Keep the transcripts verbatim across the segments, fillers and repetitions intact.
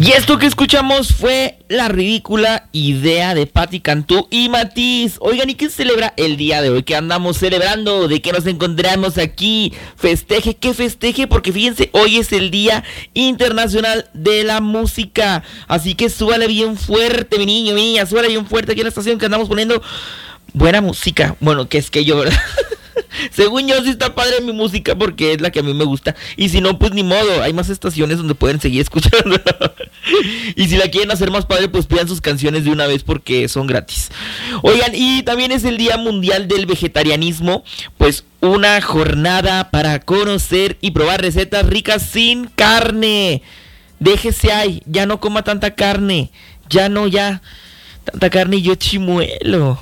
Y esto que escuchamos fue La Ridícula Idea de Patti Cantú y Matiz. Oigan, ¿y qué se celebra el día de hoy? ¿Qué andamos celebrando? ¿De qué nos encontramos aquí? Festeje, ¿qué festeje? Porque fíjense, hoy es el Día Internacional de la Música. Así que súbale bien fuerte, mi niño, mi niña, súbale bien fuerte aquí en la estación que andamos poniendo buena música. Bueno, que es que yo, ¿verdad? Según yo sí está padre mi música porque es la que a mí me gusta. Y si no, pues ni modo, hay más estaciones donde pueden seguir escuchando. Y si la quieren hacer más padre, pues pidan sus canciones de una vez porque son gratis. Oigan, y también es el Día Mundial del Vegetarianismo. Pues una jornada para conocer y probar recetas ricas sin carne. Déjese ahí, ya no coma tanta carne. Ya no, ya. Tanta carne y yo chimuelo.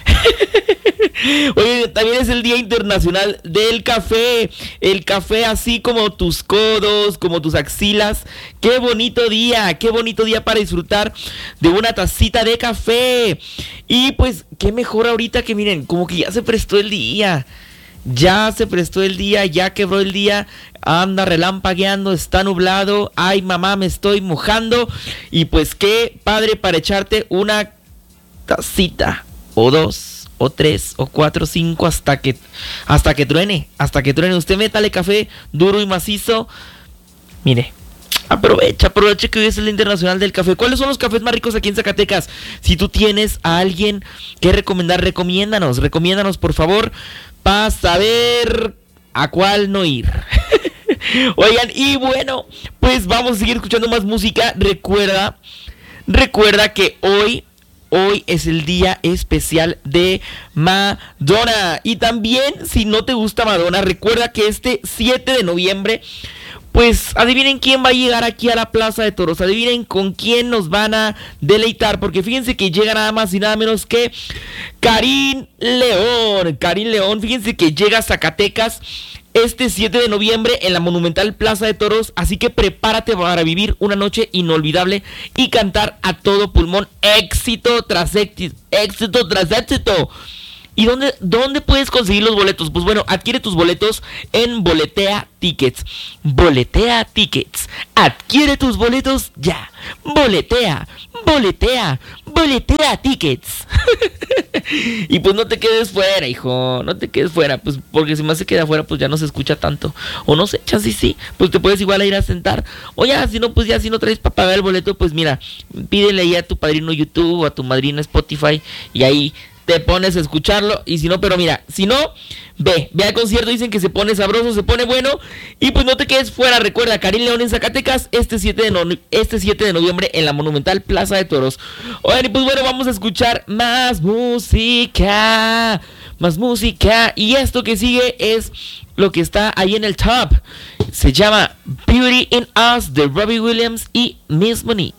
Oye, también es el Día Internacional del Café. El café así como tus codos, como tus axilas. Qué bonito día, qué bonito día para disfrutar de una tacita de café. Y pues, qué mejor ahorita que miren, como que ya se prestó el día. Ya se prestó el día, ya quebró el día. Anda relampagueando, está nublado. Ay, mamá, me estoy mojando. Y pues qué padre para echarte una tacita o dos. O tres, o cuatro, cinco, hasta que hasta que truene, hasta que truene. Usted métale café duro y macizo. Mire, aprovecha, aprovecha que hoy es el Día Internacional del Café. ¿Cuáles son los cafés más ricos aquí en Zacatecas? Si tú tienes a alguien que recomendar, recomiéndanos, recomiéndanos por favor, para saber a cuál no ir. Oigan, y bueno, pues vamos a seguir escuchando más música. Recuerda, recuerda que hoy... Hoy es el día especial de Madonna. Y también, si no te gusta Madonna, recuerda que este siete de noviembre, pues adivinen quién va a llegar aquí a la Plaza de Toros. Adivinen con quién nos van a deleitar. Porque fíjense que llega nada más y nada menos que Karin León. Karin León, fíjense que llega a Zacatecas este siete de noviembre en la monumental Plaza de Toros, así que prepárate para vivir una noche inolvidable y cantar a todo pulmón, éxito tras éxito, éxito tras éxito. ¿Y dónde, dónde puedes conseguir los boletos? Pues bueno, adquiere tus boletos en Boletea Tickets. Boletea Tickets. Adquiere tus boletos ya. Boletea, boletea, boletea Tickets. Y pues no te quedes fuera, hijo. No te quedes fuera, pues porque si más se queda fuera, pues ya no se escucha tanto. O no se echa, sí, sí. Pues te puedes igual a ir a sentar. O ya, si no, pues ya, si no traes para pagar el boleto, pues mira, pídele ahí a tu padrino YouTube o a tu madrina Spotify y ahí te pones a escucharlo. Y si no, pero mira, si no, ve, ve al concierto. Dicen que se pone sabroso, se pone bueno. Y pues no te quedes fuera. Recuerda, Karin León en Zacatecas este siete de, no, este siete de noviembre en la monumental Plaza de Toros. Oigan, y pues bueno, vamos a escuchar más música. Más música. Y esto que sigue es lo que está ahí en el top. Se llama Beauty in Us de Robbie Williams y Miss Monique.